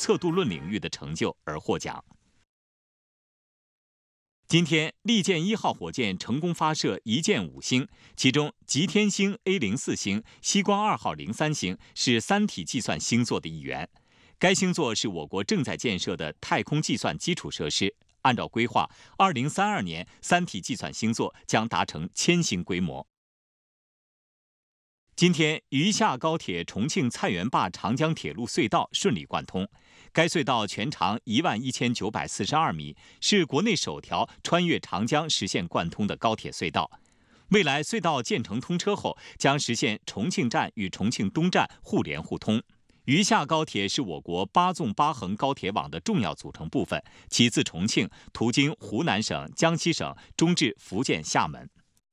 测度论领域的成就而获奖。今天，利剑1号火箭成功发射1箭5星，其中吉天星 A04 星、西光2号03星是三体计算星座的一员。该星座是我国正在建设的太空计算基础设施。按照规划，2032年三体计算星座将达成1000星规模。今天，渝下高铁重庆菜园坝长江铁路隧道顺利贯通。该隧道全长11942米，是国内首条穿越长江实现贯通的高铁隧道。未来隧道建成通车后，将实现重庆站与重庆东站互联互通。渝下高铁是我国8纵8横高铁网的重要组成部分，其自重庆途经湖南省、江西省，终至福建厦门。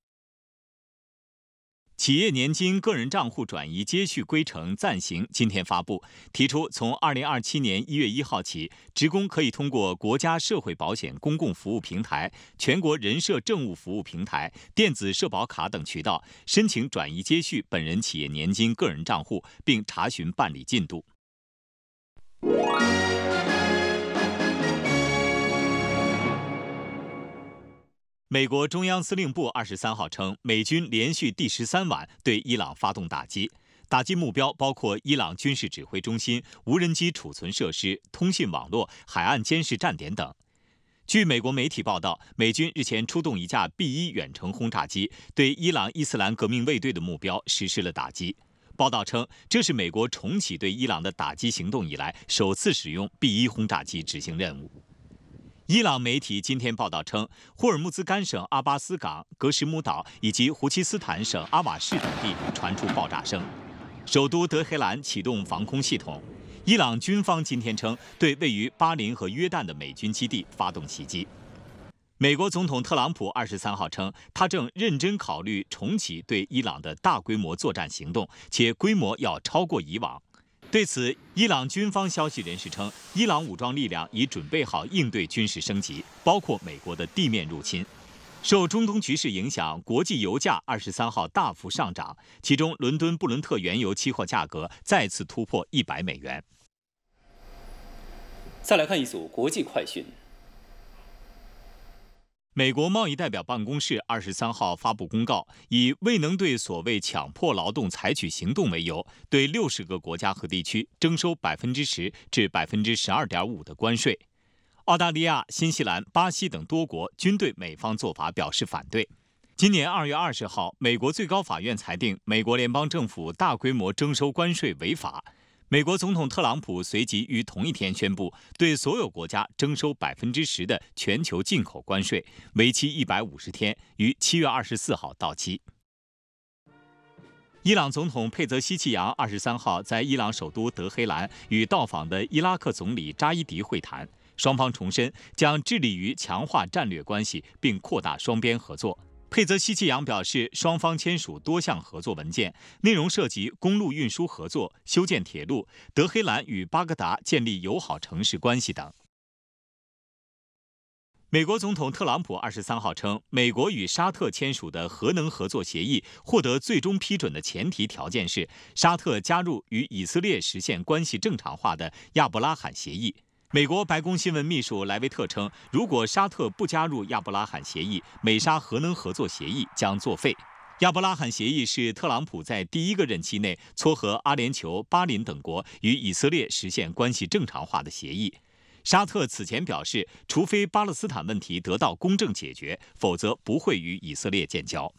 企业年金个人账户转移接续规程暂行今天发布，提出从2027年1月1号起，职工可以通过国家社会保险公共服务平台、全国人社政务服务平台、电子社保卡等渠道申请转移接续本人企业年金个人账户，并查询办理进度。美国中央司令部23号称，美军连续第13晚对伊朗发动打击，打击目标包括伊朗军事指挥中心、无人机储存设施、通信网络、海岸监视站点等。据美国媒体报道，美军日前出动一架 B-1远程轰炸机，对伊朗伊斯兰革命卫队的目标实施了打击。报道称，这是美国重启对伊朗的打击行动以来首次使用 B-1轰炸机执行任务。伊朗媒体今天报道称，霍尔木兹干省阿巴斯港、格什姆岛以及胡齐斯坦省阿瓦士等地传出爆炸声，首都德黑兰启动防空系统。伊朗军方今天称，对位于巴林和约旦的美军基地发动袭击。美国总统特朗普23号称，他正认真考虑重启对伊朗的大规模作战行动，且规模要超过以往。对此，伊朗军方消息人士称，伊朗武装力量已准备好应对军事升级，包括美国的地面入侵。受中东局势影响，国际油价23号大幅上涨，其中伦敦布伦特原油期货价格再次突破$100。 再来看一组国际快讯。 美国贸易代表办公室23号发布公告，以未能对所谓强迫劳动采取行动为由，对60个国家和地区征收10%至12.5%的关税。澳大利亚、新西兰、巴西等多国均对美方做法表示反对。今年2月20号，美国最高法院裁定美国联邦政府大规模征收关税违法。美国总统特朗普随即于同一天宣布，对所有国家征收10%的全球进口关税，为期150天，于7月24号到期。伊朗总统佩泽希奇扬23号在伊朗首都德黑兰与到访的伊拉克总理扎伊迪会谈，双方重申将致力于强化战略关系并扩大双边合作。佩泽希奇扬表示，双方签署多项合作文件，内容涉及公路运输合作、修建铁路、德黑兰与巴格达建立友好城市关系等。美国总统特朗普23号称，美国与沙特签署的核能合作协议获得最终批准的前提条件是，沙特加入与以色列实现关系正常化的亚伯拉罕协议。美国白宫新闻秘书莱维特称，如果沙特不加入亚伯拉罕协议，美沙核能合作协议将作废。亚伯拉罕协议是特朗普在第一个任期内撮合阿联酋、巴林等国与以色列实现关系正常化的协议。沙特此前表示，除非巴勒斯坦问题得到公正解决，否则不会与以色列建交。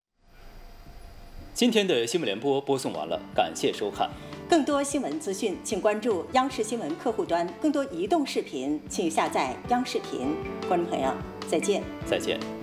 今天的新闻联播播送完了，感谢收看。 更多新闻资讯，请关注央视新闻客户端；更多移动视频，请下载央视频。观众朋友，再见。 再见。